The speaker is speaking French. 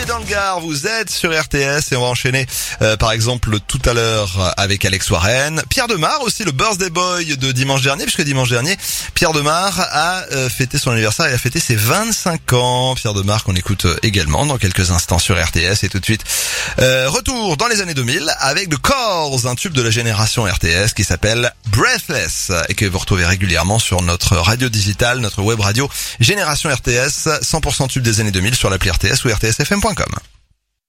dans le Gard, vous êtes sur RTS et on va enchaîner par exemple tout à l'heure avec Alex Warren. Pierre Demar aussi, le birthday boy de dimanche dernier, puisque dimanche dernier, Pierre Demar a fêté son anniversaire et a fêté ses 25 ans. Pierre Demar qu'on écoute également dans quelques instants sur RTS et tout de suite retour dans les années 2000 avec The Corrs, un tube de la génération RTS qui s'appelle Breathless et que vous retrouvez régulièrement sur notre radio digitale, notre web radio Génération RTS, 100% tube des années 2000 sur l'appli RTS ou rtsfm.com.